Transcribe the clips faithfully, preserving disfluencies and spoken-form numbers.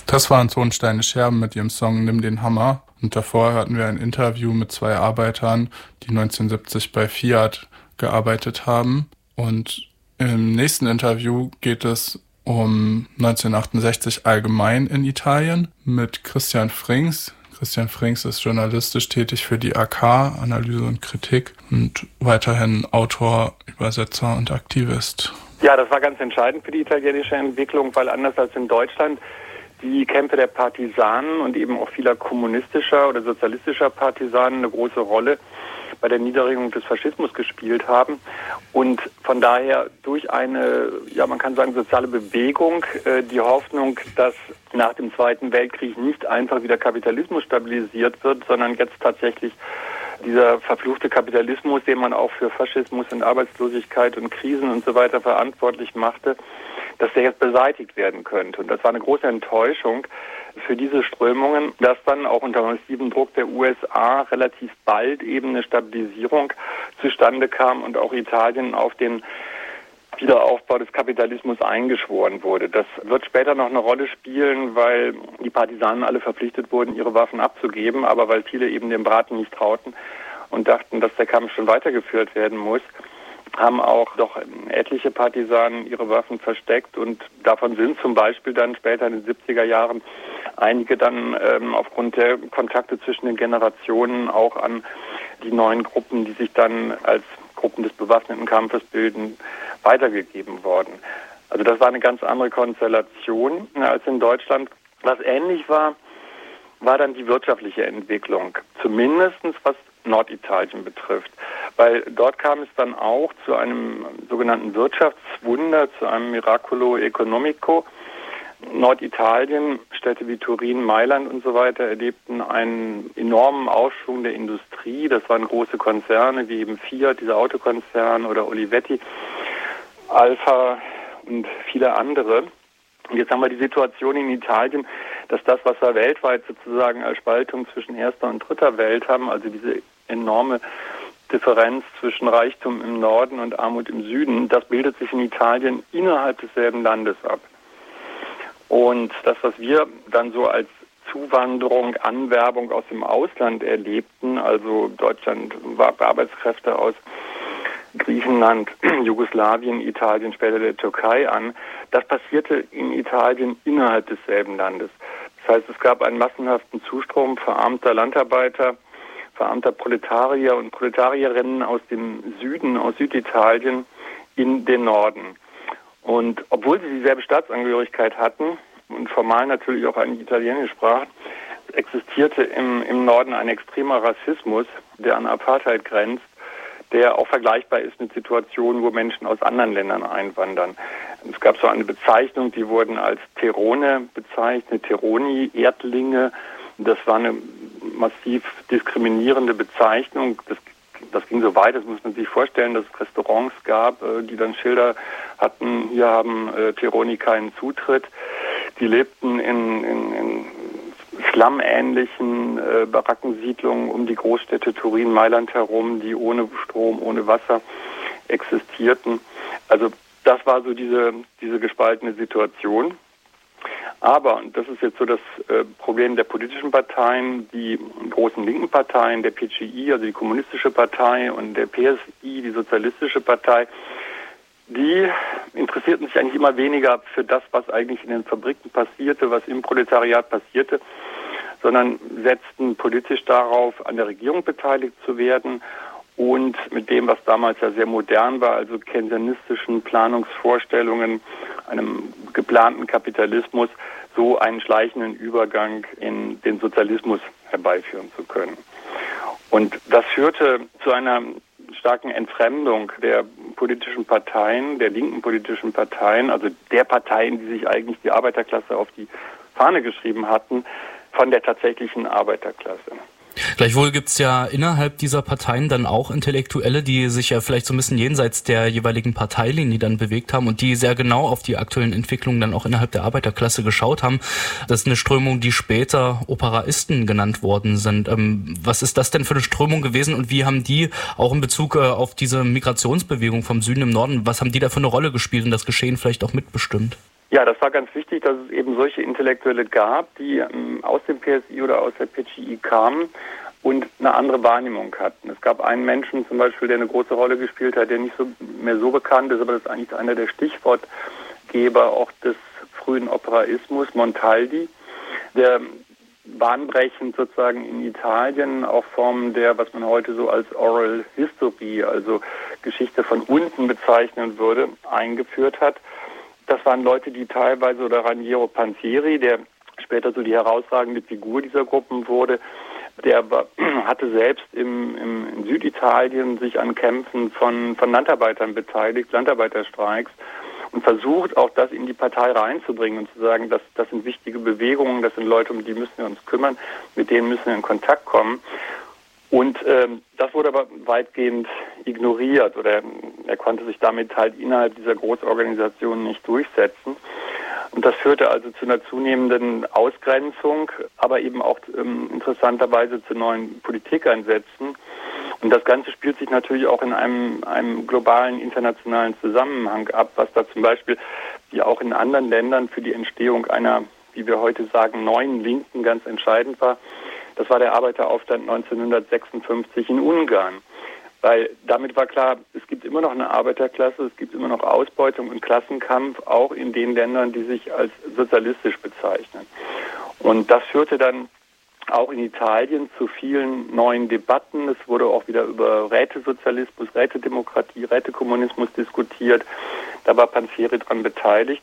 Das waren Tonsteine Scherben mit ihrem Song Nimm den Hammer. Und davor hatten wir ein Interview mit zwei Arbeitern, die neunzehnhundertsiebzig bei Fiat gearbeitet haben. Und im nächsten Interview geht es um neunzehnhundertachtundsechzig allgemein in Italien mit Christian Frings. Christian Frings ist journalistisch tätig für die A K, Analyse und Kritik, und weiterhin Autor, Übersetzer und Aktivist. Ja, das war ganz entscheidend für die italienische Entwicklung, weil anders als in Deutschland die Kämpfe der Partisanen und eben auch vieler kommunistischer oder sozialistischer Partisanen eine große Rolle bei der Niederringung des Faschismus gespielt haben und von daher durch eine, ja man kann sagen, soziale Bewegung äh, die Hoffnung, dass nach dem Zweiten Weltkrieg nicht einfach wieder Kapitalismus stabilisiert wird, sondern jetzt tatsächlich dieser verfluchte Kapitalismus, den man auch für Faschismus und Arbeitslosigkeit und Krisen und so weiter verantwortlich machte, dass der jetzt beseitigt werden könnte. Und das war eine große Enttäuschung für diese Strömungen, dass dann auch unter massivem Druck der U S A relativ bald eben eine Stabilisierung zustande kam und auch Italien auf den Wiederaufbau des Kapitalismus eingeschworen wurde. Das wird später noch eine Rolle spielen, weil die Partisanen alle verpflichtet wurden, ihre Waffen abzugeben, aber weil viele eben dem Braten nicht trauten und dachten, dass der Kampf schon weitergeführt werden muss, haben auch doch etliche Partisanen ihre Waffen versteckt und davon sind zum Beispiel dann später in den siebziger Jahren einige dann ähm, aufgrund der Kontakte zwischen den Generationen auch an die neuen Gruppen, die sich dann als Gruppen des bewaffneten Kampfes bilden, weitergegeben worden. Also das war eine ganz andere Konstellation als in Deutschland. Was ähnlich war, war dann die wirtschaftliche Entwicklung, zumindest was Norditalien betrifft. Weil dort kam es dann auch zu einem sogenannten Wirtschaftswunder, zu einem Miracolo Economico. Norditalien, Städte wie Turin, Mailand und so weiter erlebten einen enormen Aufschwung der Industrie. Das waren große Konzerne wie eben Fiat, dieser Autokonzern, oder Olivetti, Alfa und viele andere. Und jetzt haben wir die Situation in Italien, dass das, was wir weltweit sozusagen als Spaltung zwischen erster und dritter Welt haben, also diese enorme Differenz zwischen Reichtum im Norden und Armut im Süden, das bildet sich in Italien innerhalb desselben Landes ab. Und das, was wir dann so als Zuwanderung, Anwerbung aus dem Ausland erlebten, also Deutschland warb Arbeitskräfte aus Griechenland, Jugoslawien, Italien, später der Türkei an, das passierte in Italien innerhalb desselben Landes. Das heißt, es gab einen massenhaften Zustrom verarmter Landarbeiter, verarmter Proletarier und Proletarierinnen aus dem Süden, aus Süditalien in den Norden. Und obwohl sie dieselbe Staatsangehörigkeit hatten und formal natürlich auch eigentlich Italienisch sprachen, existierte im, im Norden ein extremer Rassismus, der an Apartheid grenzt, der auch vergleichbar ist mit Situationen, wo Menschen aus anderen Ländern einwandern. Es gab so eine Bezeichnung, die wurden als Terone bezeichnet, Teroni, Erdlinge. Das war eine massiv diskriminierende Bezeichnung. Das, das ging so weit, das muss man sich vorstellen, dass es Restaurants gab, die dann Schilder hatten, hier haben äh, Teroni keinen Zutritt. Die lebten in, in, in slum-ähnlichen äh, Barackensiedlungen um die Großstädte Turin, Mailand herum, die ohne Strom, ohne Wasser existierten. Also das war so diese, diese gespaltene Situation. Aber, und das ist jetzt so das äh, Problem der politischen Parteien, die großen linken Parteien, der P C I, also die kommunistische Partei, und der P S I, die sozialistische Partei, die interessierten sich eigentlich immer weniger für das, was eigentlich in den Fabriken passierte, was im Proletariat passierte, sondern setzten politisch darauf, an der Regierung beteiligt zu werden und mit dem, was damals ja sehr modern war, also keynesianistischen Planungsvorstellungen, einem geplanten Kapitalismus, so einen schleichenden Übergang in den Sozialismus herbeiführen zu können. Und das führte zu einer starken Entfremdung der politischen Parteien, der linken politischen Parteien, also der Parteien, die sich eigentlich die Arbeiterklasse auf die Fahne geschrieben hatten, von der tatsächlichen Arbeiterklasse. Gleichwohl gibt's ja innerhalb dieser Parteien dann auch Intellektuelle, die sich ja vielleicht so ein bisschen jenseits der jeweiligen Parteilinie dann bewegt haben und die sehr genau auf die aktuellen Entwicklungen dann auch innerhalb der Arbeiterklasse geschaut haben. Das ist eine Strömung, die später Operaisten genannt worden sind. Ähm, was ist das denn für eine Strömung gewesen und wie haben die auch in Bezug äh, auf diese Migrationsbewegung vom Süden im Norden, was haben die da für eine Rolle gespielt und das Geschehen vielleicht auch mitbestimmt? Ja, das war ganz wichtig, dass es eben solche Intellektuelle gab, die ähm, aus dem P S I oder aus der P G I kamen und eine andere Wahrnehmung hatten. Es gab einen Menschen zum Beispiel, der eine große Rolle gespielt hat, der nicht so mehr so bekannt ist, aber das ist eigentlich einer der Stichwortgeber auch des frühen Operaismus, Montaldi, der bahnbrechend sozusagen in Italien auch Formen der, was man heute so als Oral History, also Geschichte von unten bezeichnen würde, eingeführt hat. Das waren Leute, die teilweise, oder Raniero Pansieri, der später so die herausragende Figur dieser Gruppen wurde, der hatte selbst im, im in Süditalien sich an Kämpfen von, von Landarbeitern beteiligt, Landarbeiterstreiks, und versucht auch das in die Partei reinzubringen und zu sagen, das, das sind wichtige Bewegungen, das sind Leute, um die müssen wir uns kümmern, mit denen müssen wir in Kontakt kommen. Und ähm, das wurde aber weitgehend ignoriert, oder er konnte sich damit halt innerhalb dieser Großorganisation nicht durchsetzen. Und das führte also zu einer zunehmenden Ausgrenzung, aber eben auch ähm, interessanterweise zu neuen Politikeinsätzen. Und das Ganze spielt sich natürlich auch in einem, einem globalen internationalen Zusammenhang ab, was da zum Beispiel, wie auch in anderen Ländern, für die Entstehung einer, wie wir heute sagen, neuen Linken ganz entscheidend war. Das war der Arbeiteraufstand neunzehnhundertsechsundfünfzig in Ungarn. Weil damit war klar, es gibt immer noch eine Arbeiterklasse, es gibt immer noch Ausbeutung und Klassenkampf, auch in den Ländern, die sich als sozialistisch bezeichnen. Und das führte dann auch in Italien zu vielen neuen Debatten. Es wurde auch wieder über Rätesozialismus, Rätedemokratie, Rätekommunismus diskutiert. Da war Pansieri dran beteiligt.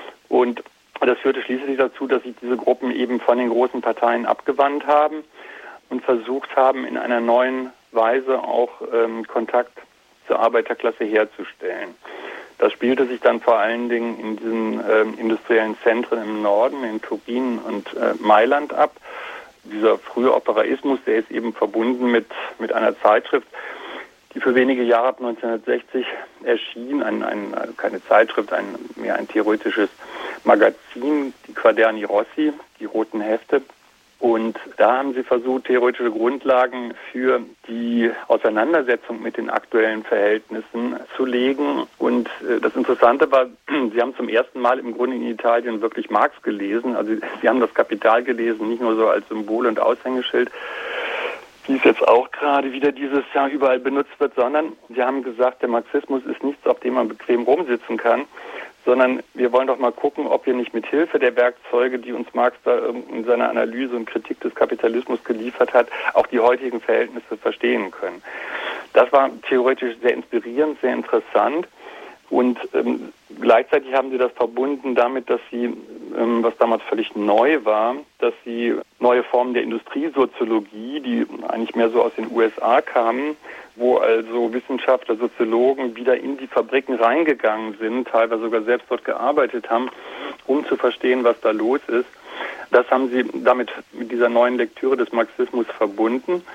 Und das führte schließlich dazu, dass sich diese Gruppen eben von den großen Parteien abgewandt haben und versucht haben, in einer neuen Weise auch ähm, Kontakt zur Arbeiterklasse herzustellen. Das spielte sich dann vor allen Dingen in diesen ähm, industriellen Zentren im Norden, in Turin und äh, Mailand ab. Dieser frühe Operaismus, der ist eben verbunden mit, mit einer Zeitschrift, die für wenige Jahre ab neunzehnhundertsechzig erschien, ein, ein, also keine Zeitschrift, ein, mehr ein theoretisches Magazin, die Quaderni Rossi, die roten Hefte. Und da haben sie versucht, theoretische Grundlagen für die Auseinandersetzung mit den aktuellen Verhältnissen zu legen. Und das Interessante war, sie haben zum ersten Mal im Grunde in Italien wirklich Marx gelesen. Also sie haben das Kapital gelesen, nicht nur so als Symbol und Aushängeschild, wie es jetzt auch gerade wieder dieses Jahr überall benutzt wird, sondern sie haben gesagt, der Marxismus ist nichts, auf dem man bequem rumsitzen kann, sondern wir wollen doch mal gucken, ob wir nicht mit Hilfe der Werkzeuge, die uns Marx da in seiner Analyse und Kritik des Kapitalismus geliefert hat, auch die heutigen Verhältnisse verstehen können. Das war theoretisch sehr inspirierend, sehr interessant. Und ähm, gleichzeitig haben sie das verbunden damit, dass sie, ähm, was damals völlig neu war, dass sie neue Formen der Industriesoziologie, die eigentlich mehr so aus den U S A kamen, wo also Wissenschaftler, Soziologen wieder in die Fabriken reingegangen sind, teilweise sogar selbst dort gearbeitet haben, um zu verstehen, was da los ist. Das haben sie damit mit dieser neuen Lektüre des Marxismus verbunden.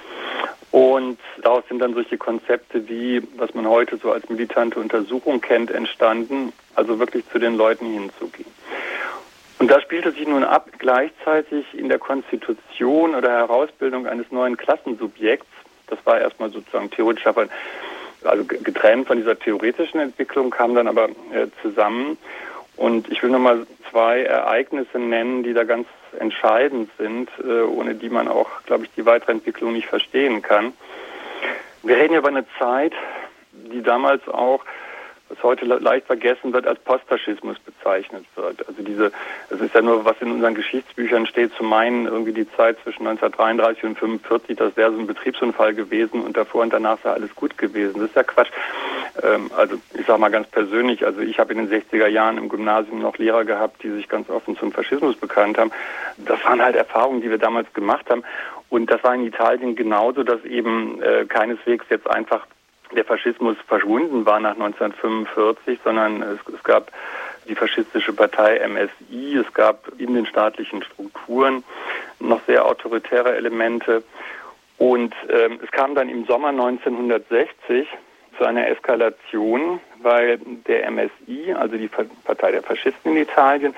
Und daraus sind dann solche Konzepte wie, was man heute so als militante Untersuchung kennt, entstanden, also wirklich zu den Leuten hinzugehen. Und da spielte sich nun ab, gleichzeitig in der Konstitution oder Herausbildung eines neuen Klassensubjekts. Das war erstmal sozusagen theoretisch, also getrennt von dieser theoretischen Entwicklung, kam dann aber äh, zusammen. Und ich will nochmal zwei Ereignisse nennen, die da ganz entscheidend sind, äh, ohne die man auch, glaube ich, die weitere Entwicklung nicht verstehen kann. Wir reden hier über eine Zeit, die damals auch, was heute leicht vergessen wird, als Postfaschismus bezeichnet wird. Also diese, es ist ja nur, was in unseren Geschichtsbüchern steht, zu meinen, irgendwie die Zeit zwischen neunzehnhundertdreiunddreißig und fünfundvierzig, das wäre so ein Betriebsunfall gewesen und davor und danach sei alles gut gewesen. Das ist ja Quatsch. Ähm, also ich sage mal ganz persönlich, also ich habe in den sechziger Jahren im Gymnasium noch Lehrer gehabt, die sich ganz offen zum Faschismus bekannt haben. Das waren halt Erfahrungen, die wir damals gemacht haben. Und das war in Italien genauso, dass eben äh, keineswegs jetzt einfach der Faschismus verschwunden war nach neunzehnhundertfünfundvierzig, sondern es, es gab die faschistische Partei M S I, es gab in den staatlichen Strukturen noch sehr autoritäre Elemente. Und ähm, es kam dann im Sommer neunzehnhundertsechzig zu einer Eskalation, weil der M S I, also die Partei der Faschisten in Italien,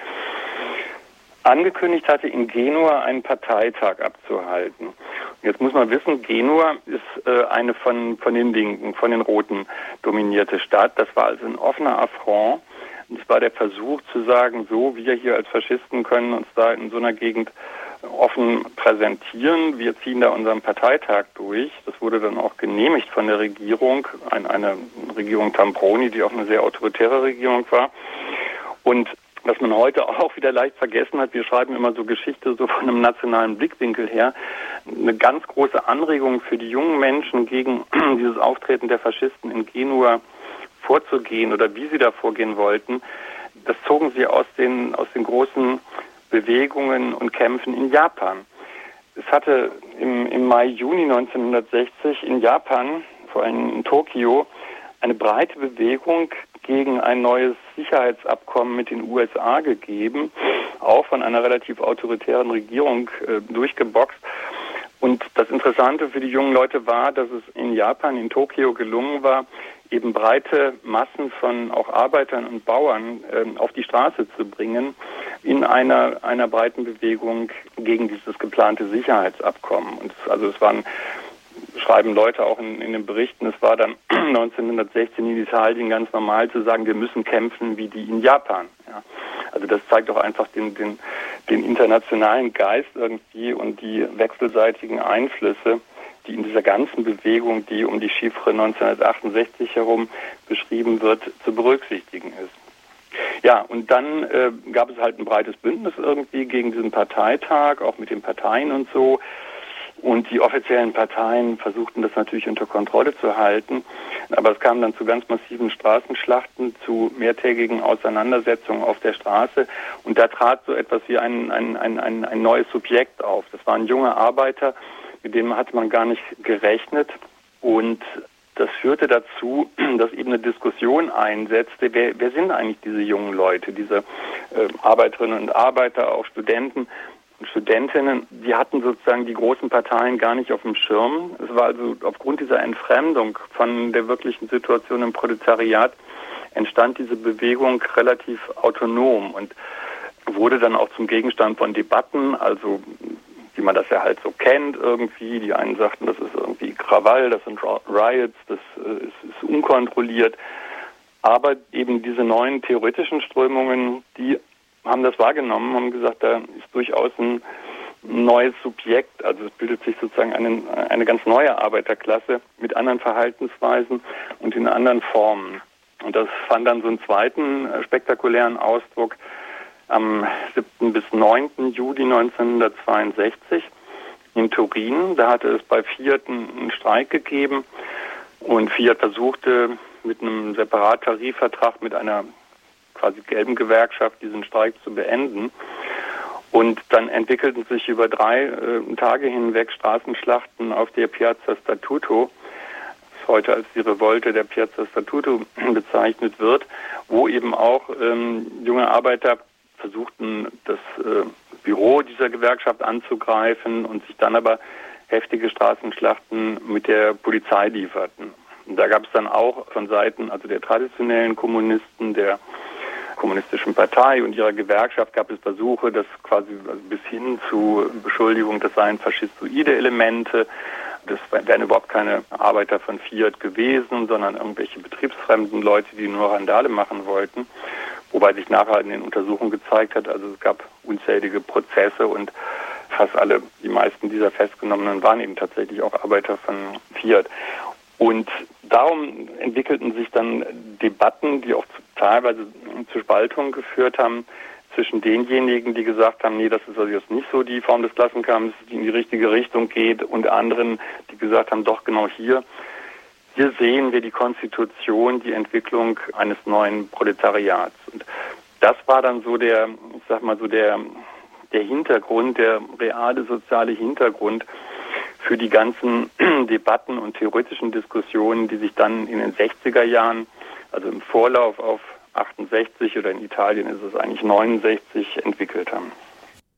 angekündigt hatte, in Genua einen Parteitag abzuhalten. Und jetzt muss man wissen, Genua ist äh, eine von, von den Linken, von den Roten dominierte Stadt. Das war also ein offener Affront Es war der Versuch zu sagen, so, wir hier als Faschisten können uns da in so einer Gegend offen präsentieren. Wir ziehen da unseren Parteitag durch. Das wurde dann auch genehmigt von der Regierung, eine Regierung Tambroni, die auch eine sehr autoritäre Regierung war. Und was man heute auch wieder leicht vergessen hat, wir schreiben immer so Geschichte so von einem nationalen Blickwinkel her, eine ganz große Anregung für die jungen Menschen gegen dieses Auftreten der Faschisten in Genua vorzugehen oder wie sie da vorgehen wollten, das zogen sie aus den, aus den großen Bewegungen und Kämpfen in Japan. Es hatte im, im Mai, Juni neunzehnhundertsechzig in Japan, vor allem in Tokio, eine breite Bewegung gegen ein neues Sicherheitsabkommen mit den U S A gegeben, auch von einer relativ autoritären Regierung äh, durchgeboxt. Und das Interessante für die jungen Leute war, dass es in Japan, in Tokio gelungen war, eben breite Massen von auch Arbeitern und Bauern äh, auf die Straße zu bringen in einer einer breiten Bewegung gegen dieses geplante Sicherheitsabkommen. Und es, also es waren, schreiben Leute auch in, in den Berichten, es war dann neunzehnhundertsechzehn in Italien ganz normal zu sagen, wir müssen kämpfen wie die in Japan. Ja. Also das zeigt auch einfach den, den, den internationalen Geist irgendwie und die wechselseitigen Einflüsse, die in dieser ganzen Bewegung, die um die Chiffre neunzehnhundertachtundsechzig herum beschrieben wird, zu berücksichtigen ist. Ja, und dann äh, gab es halt ein breites Bündnis irgendwie gegen diesen Parteitag, auch mit den Parteien und so. Und die offiziellen Parteien versuchten das natürlich unter Kontrolle zu halten. Aber es kam dann zu ganz massiven Straßenschlachten, zu mehrtägigen Auseinandersetzungen auf der Straße. Und da trat so etwas wie ein, ein, ein, ein, ein neues Subjekt auf. Das waren junge Arbeiter, mit denen hatte man gar nicht gerechnet. Und das führte dazu, dass eben eine Diskussion einsetzte, wer, wer sind eigentlich diese jungen Leute, diese äh, Arbeiterinnen und Arbeiter, auch Studenten und Studentinnen, die hatten sozusagen die großen Parteien gar nicht auf dem Schirm. Es war also aufgrund dieser Entfremdung von der wirklichen Situation im Proletariat entstand diese Bewegung relativ autonom und wurde dann auch zum Gegenstand von Debatten, also wie man das ja halt so kennt irgendwie. Die einen sagten, das ist irgendwie Krawall, das sind Riots, das ist, ist unkontrolliert. Aber eben diese neuen theoretischen Strömungen, die haben das wahrgenommen, haben gesagt, da ist durchaus ein neues Subjekt, also es bildet sich sozusagen eine, eine ganz neue Arbeiterklasse mit anderen Verhaltensweisen und in anderen Formen. Und das fand dann so einen zweiten spektakulären Ausdruck am siebten bis neunten Juli neunzehnhundertzweiundsechzig in Turin. Da hatte es bei Fiat einen Streik gegeben und Fiat versuchte mit einem Separattarifvertrag mit einer quasi gelben Gewerkschaft diesen Streik zu beenden. Und dann entwickelten sich über drei äh, Tage hinweg Straßenschlachten auf der Piazza Statuto, das heute als die Revolte der Piazza Statuto bezeichnet wird, wo eben auch ähm, junge Arbeiter versuchten, das äh, Büro dieser Gewerkschaft anzugreifen und sich dann aber heftige Straßenschlachten mit der Polizei lieferten. Und da gab es dann auch von Seiten also der traditionellen Kommunisten, der Kommunistischen Partei und ihrer Gewerkschaft gab es Versuche, das quasi also bis hin zu Beschuldigung, das seien faschistoide Elemente, das wären überhaupt keine Arbeiter von Fiat gewesen, sondern irgendwelche betriebsfremden Leute, die nur Randale machen wollten. Wobei sich nachher in den Untersuchungen gezeigt hat, also es gab unzählige Prozesse und fast alle, die meisten dieser Festgenommenen waren eben tatsächlich auch Arbeiter von Fiat. Und darum entwickelten sich dann Debatten, die auch zu, teilweise zu Spaltungen geführt haben zwischen denjenigen, die gesagt haben, nee, das ist also jetzt nicht so die Form des Klassenkampfes, die in die richtige Richtung geht, und anderen, die gesagt haben, doch genau hier, hier sehen wir die Konstitution, die Entwicklung eines neuen Proletariats. Und das war dann so der, ich sag mal so der, der Hintergrund, der reale soziale Hintergrund für die ganzen Debatten und theoretischen Diskussionen, die sich dann in den sechziger Jahren, also im Vorlauf auf achtundsechzig oder in Italien ist es eigentlich neunundsechzig, entwickelt haben.